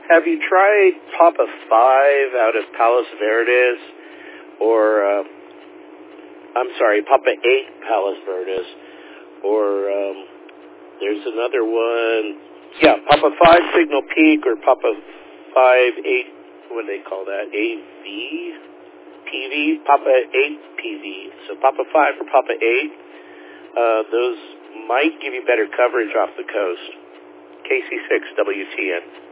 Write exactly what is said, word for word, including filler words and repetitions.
have you tried Papa five out of Palos Verdes, or, uh, I'm sorry, Papa eight Palos Verdes, or um, there's another one, yeah, Papa five Signal Peak, or Papa five eight, what do they call that, A V? P V, Papa eight P V. So Papa five or Papa eight, uh, those might give you better coverage off the coast. K C six W T N.